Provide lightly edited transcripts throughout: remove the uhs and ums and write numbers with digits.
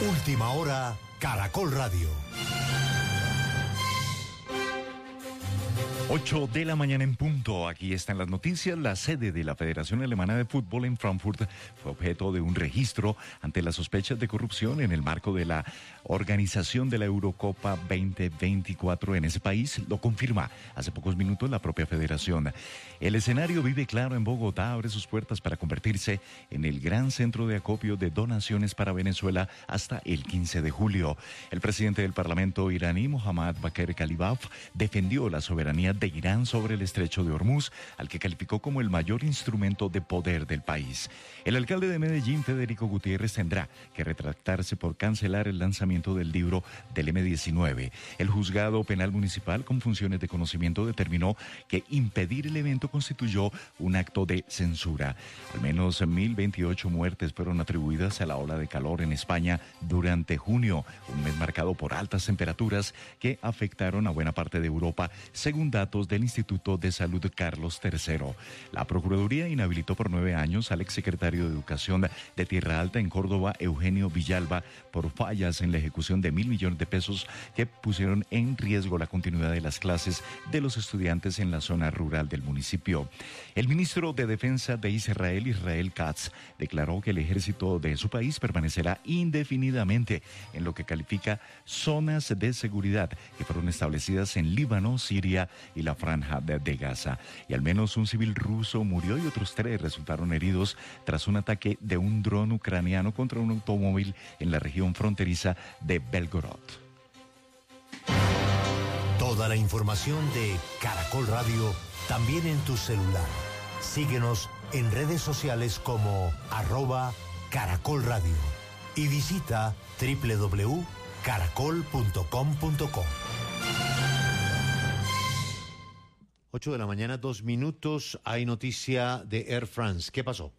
Última hora, Caracol Radio. 8 de la mañana en punto. Aquí están las noticias. La sede de la Federación Alemana de Fútbol en Frankfurt fue objeto de un registro ante las sospechas de corrupción en el marco de la organización de la Eurocopa 2024 en ese país. Lo confirma hace pocos minutos la propia federación. El escenario Vive Claro en Bogotá abre sus puertas para convertirse en el gran centro de acopio de donaciones para Venezuela hasta el 15 de julio. El presidente del Parlamento iraní, Mohammad Bakr Kalibaf, defendió la soberanía de Irán sobre el estrecho de Hormuz, al que calificó como el mayor instrumento de poder del país. El alcalde de Medellín, Federico Gutiérrez, tendrá que retractarse por cancelar el lanzamiento del libro del M-19. El juzgado penal municipal con funciones de conocimiento determinó que impedir el evento constituyó un acto de censura. Al menos 1.028 muertes fueron atribuidas a la ola de calor en España durante junio, un mes marcado por altas temperaturas que afectaron a buena parte de Europa, según datos del Instituto de Salud Carlos III. La Procuraduría inhabilitó por 9 años al exsecretario de Educación de Tierra Alta en Córdoba, Eugenio Villalba, por fallas en la ejecución de 1.000 millones de pesos que pusieron en riesgo la continuidad de las clases de los estudiantes en la zona rural del municipio. El ministro de Defensa de Israel, Israel Katz, declaró que el ejército de su país permanecerá indefinidamente en lo que califica zonas de seguridad que fueron establecidas en Líbano, Siria y la Franja de Gaza. Y al menos un civil ruso murió y otros 3 resultaron heridos tras un ataque de un dron ucraniano contra un automóvil en la región fronteriza de Belgorod. Toda la información de Caracol Radio también en tu celular. Síguenos en redes sociales como @Caracol Radio y visita www.caracol.com.co. 8 de la mañana, 2 minutos. Hay noticia de Air France. ¿Qué pasó?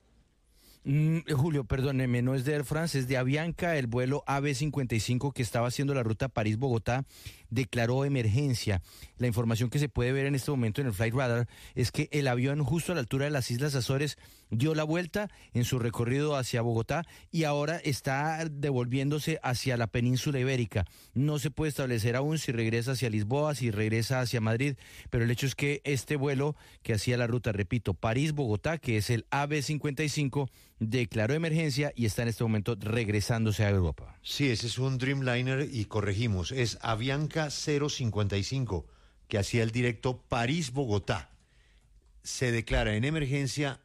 Julio, perdóneme, no es de Air France, es de Avianca. El vuelo AB55 que estaba haciendo la ruta París-Bogotá declaró emergencia. La información que se puede ver en este momento en el Flight Radar es que el avión justo a la altura de las Islas Azores dio la vuelta en su recorrido hacia Bogotá y ahora está devolviéndose hacia la península ibérica. No se puede establecer aún si regresa hacia Lisboa, si regresa hacia Madrid, pero el hecho es que este vuelo que hacía la ruta, repito, París-Bogotá, que es el AB55, declaró emergencia y está en este momento regresándose a Europa. Sí, ese es un Dreamliner y corregimos, es Avianca 055 que hacía el directo París-Bogotá. Se declara en emergencia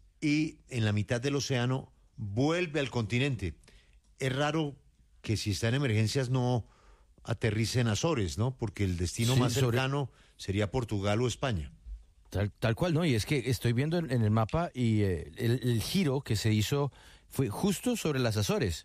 y en la mitad del océano vuelve al continente. Es raro que si está en emergencias no aterrice en Azores, ¿no? Porque el destino más cercano sería Portugal o España. Tal cual, ¿no? Y es que estoy viendo en el mapa y el giro que se hizo fue justo sobre las Azores.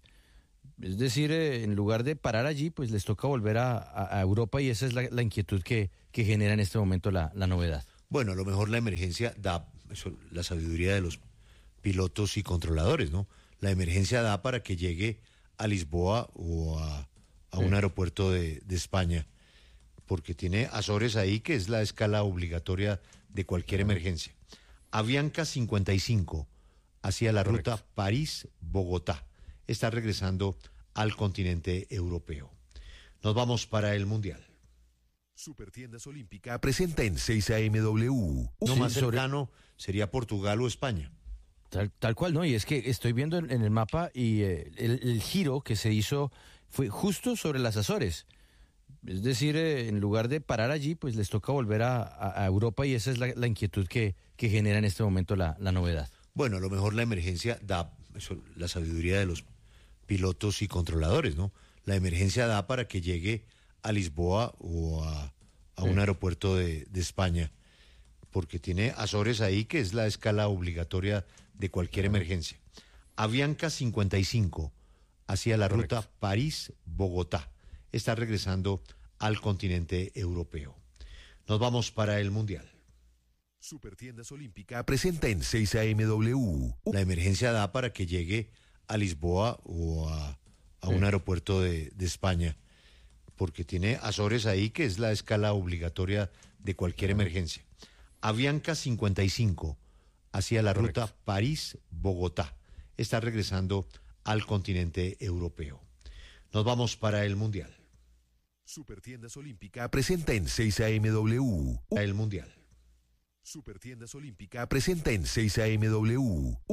Es decir, en lugar de parar allí, pues les toca volver a Europa y esa es la inquietud que genera en este momento la novedad. Bueno, a lo mejor la emergencia da, la sabiduría de los pilotos y controladores, ¿no? La emergencia da para que llegue a Lisboa o a un aeropuerto de España, porque tiene Azores ahí, que es la escala obligatoria de cualquier emergencia. Avianca 55 hacia la ruta París-Bogotá. Está regresando al continente europeo. Nos vamos para el Mundial. Supertiendas Olímpica presenta en 6 AMW. No más cercano sería Portugal o España. Tal cual, ¿no? Y es que estoy viendo en el mapa y el giro que se hizo fue justo sobre las Azores. Es decir, en lugar de parar allí, pues les toca volver a Europa y esa es la inquietud que genera en este momento la novedad. Bueno, a lo mejor la emergencia da, la sabiduría de los pilotos y controladores, ¿no? La emergencia da para que llegue a Lisboa o a un aeropuerto de España, porque tiene Azores ahí, que es la escala obligatoria de cualquier emergencia. Avianca 55 hacia la ruta París-Bogotá. Está regresando al continente europeo. Nos vamos para el Mundial. Supertiendas Olímpica presenta en 6 AMW. La emergencia da para que llegue a Lisboa o a un aeropuerto de España, porque tiene Azores ahí, que es la escala obligatoria de cualquier emergencia. Avianca 55 hacia la ruta París-Bogotá. Está regresando al continente europeo. Nos vamos para el Mundial. Supertiendas Olímpica presenta en 6 AMW. El Mundial. Supertiendas Olímpica presenta en 6 AMW.